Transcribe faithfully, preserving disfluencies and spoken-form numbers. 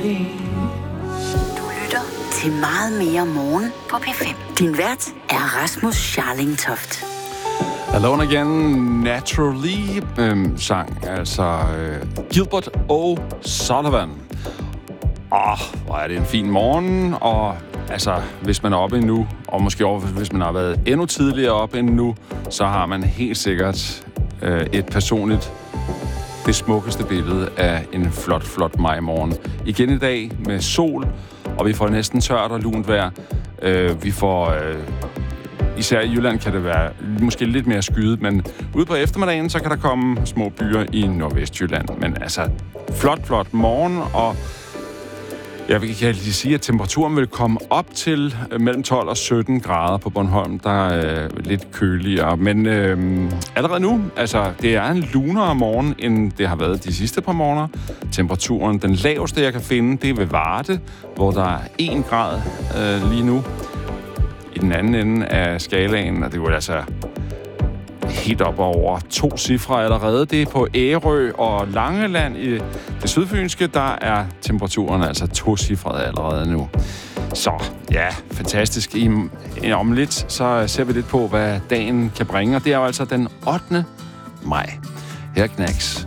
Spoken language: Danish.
Du lytter til Meget mere morgen på P fem. Din vært er Rasmus Scharling Toft. Alone Again, Naturally, øhm, sang, altså øh, Gilbert O'Sullivan. Åh, hvor er det en fin morgen, og altså, hvis man er oppe endnu, og måske også hvis man har været endnu tidligere oppe end nu, så har man helt sikkert øh, et personligt, det smukkeste billede af en flot, flot majmorgen. Igen i dag med sol, og vi får næsten tørt og lunt vejr. Øh, vi får... Øh, Især i Jylland kan det være måske lidt mere skyet, men ude på eftermiddagen, så kan der komme små byer i Nordvestjylland. Men altså, flot, flot morgen, og jeg vil ikke lige sige, at temperaturen vil komme op til mellem tolv og sytten grader på Bornholm. Der er øh, lidt køligere, men øh, allerede nu, altså, det er en lunere morgen, end det har været de sidste par morgener. Temperaturen, den laveste, jeg kan finde, det er ved Varde, hvor der er en grad øh, lige nu. I den anden ende af skalaen, og det var altså helt op over to cifre allerede. Det er på Ærø og Langeland i det sydfynske, der er temperaturen altså tocifrede allerede nu. Så ja, fantastisk. I, om lidt, så ser vi lidt på, hvad dagen kan bringe, og det er jo altså den ottende maj. Her Knacks.